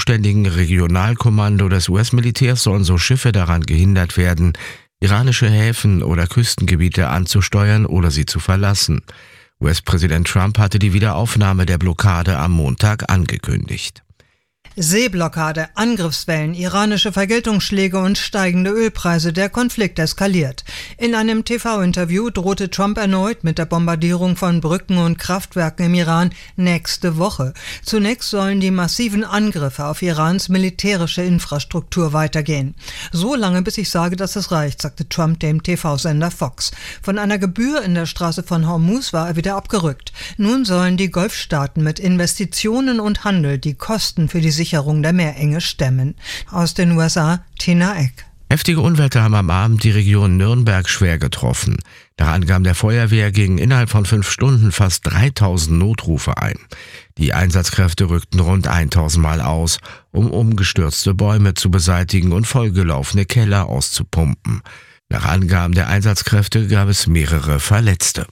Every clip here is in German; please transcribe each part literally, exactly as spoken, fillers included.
ständigen Regionalkommando des U S-Militärs sollen so Schiffe daran gehindert werden, iranische Häfen oder Küstengebiete anzusteuern oder sie zu verlassen. U S-Präsident Trump hatte die Wiederaufnahme der Blockade am Montag angekündigt. Seeblockade, Angriffswellen, iranische Vergeltungsschläge und steigende Ölpreise. Der Konflikt eskaliert. In einem T V-Interview drohte Trump erneut mit der Bombardierung von Brücken und Kraftwerken im Iran nächste Woche. Zunächst sollen die massiven Angriffe auf Irans militärische Infrastruktur weitergehen. So lange, bis ich sage, dass es reicht, sagte Trump dem T V-Sender Fox. Von einer Gebühr in der Straße von Hormuz war er wieder abgerückt. Nun sollen die Golfstaaten mit Investitionen und Handel die Kosten für die Sicherung der Meerenge stemmen. Aus den U S A, Tina Eck. Heftige Unwetter haben am Abend die Region Nürnberg schwer getroffen. Nach Angaben der Feuerwehr gingen innerhalb von fünf Stunden fast dreitausend Notrufe ein. Die Einsatzkräfte rückten rund tausend Mal aus, um umgestürzte Bäume zu beseitigen und vollgelaufene Keller auszupumpen. Nach Angaben der Einsatzkräfte gab es mehrere Verletzte.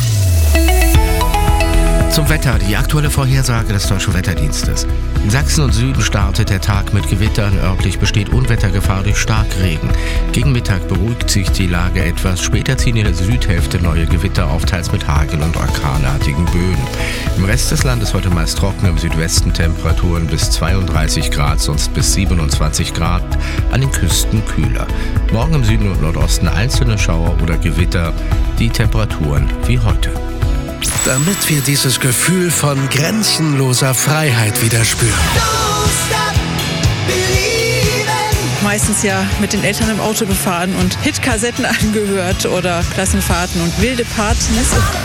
Zum Wetter, die aktuelle Vorhersage des Deutschen Wetterdienstes. In Sachsen und Süden startet der Tag mit Gewittern, örtlich besteht Unwettergefahr durch Starkregen. Gegen Mittag beruhigt sich die Lage etwas, später ziehen in der Südhälfte neue Gewitter auf, teils mit Hagel und orkanartigen Böen. Im Rest des Landes heute meist trocken, im Südwesten Temperaturen bis zweiunddreißig Grad, sonst bis siebenundzwanzig Grad, an den Küsten kühler. Morgen im Süden und Nordosten einzelne Schauer oder Gewitter, die Temperaturen wie heute. Damit wir dieses Gefühl von grenzenloser Freiheit wieder spüren. Meistens ja mit den Eltern im Auto gefahren und Hitkassetten angehört oder Klassenfahrten und wilde Partys.